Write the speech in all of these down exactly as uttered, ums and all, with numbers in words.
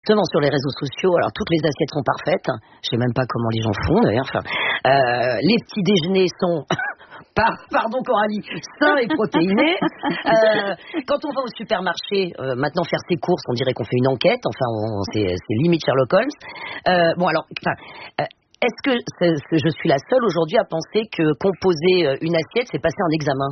justement sur les réseaux sociaux, alors toutes les assiettes sont parfaites. Je sais même pas comment les gens font d'ailleurs. Enfin, euh, les petits déjeuners sont Par, pardon Coralie, sain et protéiné. Euh, quand on va au supermarché, euh, maintenant faire ses courses, on dirait qu'on fait une enquête. Enfin, on, c'est, c'est limite Sherlock Holmes. Euh, bon alors, enfin, euh, est-ce que, c'est, c'est, je suis la seule aujourd'hui à penser que composer une assiette, c'est passer un examen?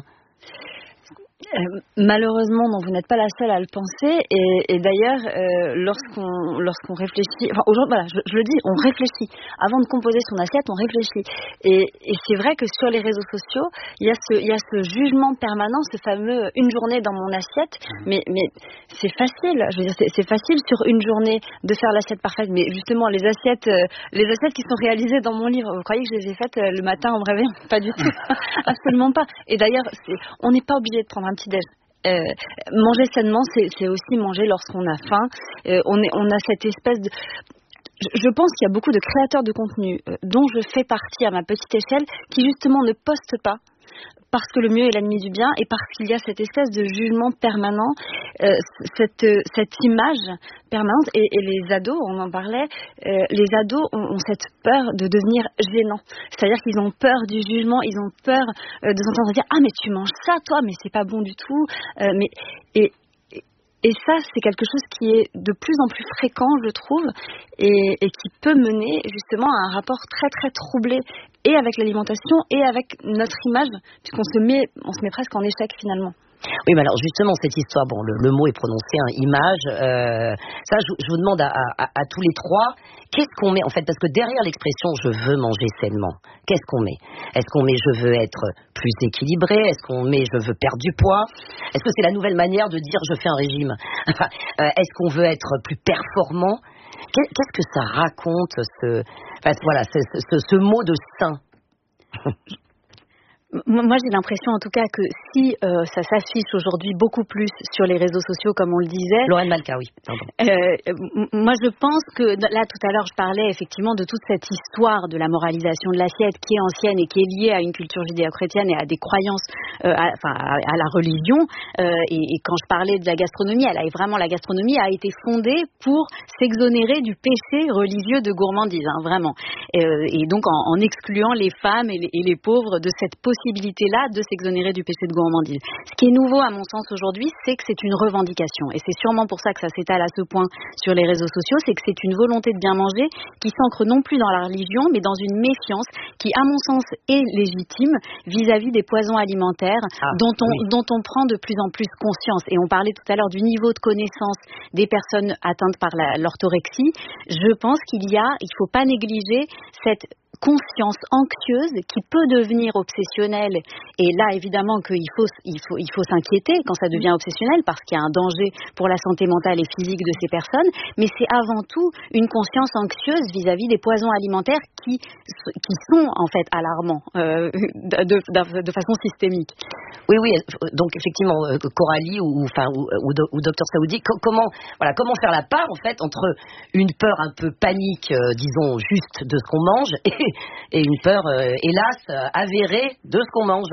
Euh, malheureusement, non, vous n'êtes pas la seule à le penser. Et, et d'ailleurs, euh, lorsqu'on, lorsqu'on réfléchit, enfin, aujourd'hui, voilà, je, je le dis, on réfléchit. Avant de composer son assiette, on réfléchit. Et, et c'est vrai que sur les réseaux sociaux, il y a ce, il y a ce jugement permanent, ce fameux une journée dans mon assiette. Mais, mais c'est facile. Je veux dire, c'est, c'est facile sur une journée de faire l'assiette parfaite. Mais justement, les assiettes, euh, les assiettes qui sont réalisées dans mon livre, vous croyez que je les ai faites euh, le matin en me réveillant? Pas du tout, absolument pas. Et d'ailleurs, c'est, on n'est pas obligé de prendre un petit déj. Euh, manger sainement, c'est, c'est aussi manger lorsqu'on a faim. Euh, on, est, on a cette espèce de... Je, je pense qu'il y a beaucoup de créateurs de contenu, euh, dont je fais partie à ma petite échelle, qui justement ne postent pas parce que le mieux est l'ennemi du bien et parce qu'il y a cette espèce de jugement permanent, euh, cette, cette image permanente. Et, et les ados, on en parlait, euh, les ados ont, ont cette peur de devenir gênants. C'est-à-dire qu'ils ont peur du jugement, ils ont peur euh, de s'entendre dire « Ah, mais tu manges ça, toi, mais c'est pas bon du tout. Euh, » mais et, Et ça, c'est quelque chose qui est de plus en plus fréquent, je trouve, et, et qui peut mener justement à un rapport très très troublé et avec l'alimentation et avec notre image, puisqu'on se met, on se met presque en échec finalement. Oui, mais alors justement, cette histoire, bon, le, le mot est prononcé, hein, image, euh, ça, je, je vous demande à, à, à tous les trois, qu'est-ce qu'on met, en fait, parce que derrière l'expression « je veux manger sainement », qu'est-ce qu'on met? Est-ce qu'on met « je veux être plus équilibré » Est-ce qu'on met « je veux perdre du poids » Est-ce que c'est la nouvelle manière de dire « je fais un régime » euh, Est-ce qu'on veut être plus performant? Qu'est-ce que ça raconte, ce, enfin, voilà, ce, ce, ce mot de sain? Moi, j'ai l'impression, en tout cas, que si euh, ça s'affiche aujourd'hui beaucoup plus sur les réseaux sociaux, comme on le disait... Lorraine Malka, oui. Euh, moi, je pense que... Là, tout à l'heure, je parlais effectivement de toute cette histoire de la moralisation de l'assiette qui est ancienne et qui est liée à une culture judéo-chrétienne et à des croyances, euh, à, enfin, à, à la religion. Euh, et, et quand je parlais de la gastronomie, elle a vraiment... La gastronomie a été fondée pour s'exonérer du péché religieux de gourmandise, hein, vraiment. Et, euh, et donc, en, en excluant les femmes et les, et les pauvres de cette possibilité possibilité-là de s'exonérer du péché de gourmandise. Ce qui est nouveau à mon sens aujourd'hui, c'est que c'est une revendication. Et c'est sûrement pour ça que ça s'étale à ce point sur les réseaux sociaux, c'est que c'est une volonté de bien manger qui s'ancre non plus dans la religion, mais dans une méfiance qui, à mon sens, est légitime vis-à-vis des poisons alimentaires ah, dont, on, oui. dont on prend de plus en plus conscience. Et on parlait tout à l'heure du niveau de connaissance des personnes atteintes par la, l'orthorexie. Je pense qu'il y a, il ne faut pas négliger cette conscience anxieuse qui peut devenir obsessionnelle. Et là, évidemment, qu'il faut, il faut, il faut s'inquiéter quand ça devient obsessionnel parce qu'il y a un danger pour la santé mentale et physique de ces personnes. Mais c'est avant tout une conscience anxieuse vis-à-vis des poisons alimentaires qui, qui sont en fait alarmants euh, de, de, de façon systémique. Oui, oui. Donc effectivement, Coralie ou, enfin, ou, ou, ou Docteur Saoudi, comment, voilà, comment faire la part en fait entre une peur un peu panique, euh, disons juste de ce qu'on mange, et et une peur, euh, hélas, avérée de ce qu'on mange.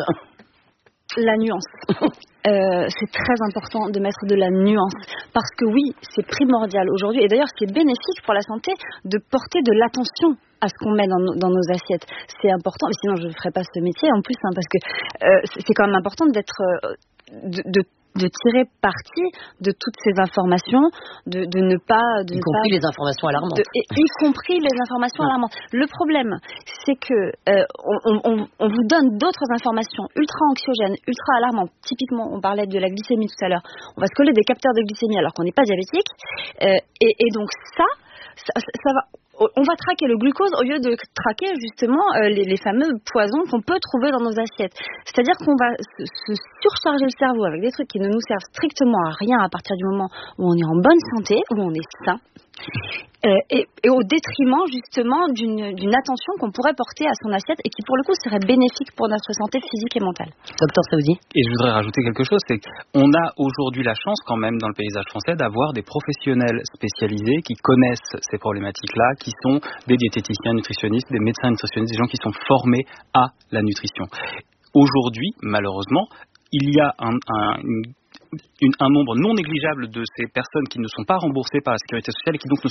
La nuance. Euh, c'est très important de mettre de la nuance parce que oui, c'est primordial aujourd'hui et d'ailleurs ce qui est bénéfique pour la santé de porter de l'attention à ce qu'on met dans nos, dans nos assiettes. C'est important, mais sinon je ne ferais pas ce métier en plus, hein, parce que euh, c'est quand même important d'être... Euh, de, de de tirer parti de toutes ces informations, de, de ne pas... De y ne compris pas, les informations alarmantes. De, et, y compris les informations alarmantes. Le problème, c'est que euh, on, on, on vous donne d'autres informations ultra anxiogènes, ultra alarmantes. Typiquement, on parlait de la glycémie tout à l'heure. On va se coller des capteurs de glycémie alors qu'on n'est pas diabétique. Euh, et, et donc ça, ça, ça va... On va traquer le glucose au lieu de traquer justement euh, les, les fameux poisons qu'on peut trouver dans nos assiettes. C'est-à-dire qu'on va se, se surcharger le cerveau avec des trucs qui ne nous servent strictement à rien à partir du moment où on est en bonne santé, où on est sain. Euh, et, et au détriment justement d'une, d'une attention qu'on pourrait porter à son assiette et qui pour le coup serait bénéfique pour notre santé physique et mentale. Docteur Saoudi. Et je voudrais rajouter quelque chose, c'est qu'on a aujourd'hui la chance quand même dans le paysage français d'avoir des professionnels spécialisés qui connaissent ces problématiques-là, qui sont des diététiciens, nutritionnistes, des médecins nutritionnistes, des gens qui sont formés à la nutrition. Aujourd'hui, malheureusement, il y a un, un une Une, un nombre non négligeable de ces personnes qui ne sont pas remboursées par la sécurité sociale et qui donc ne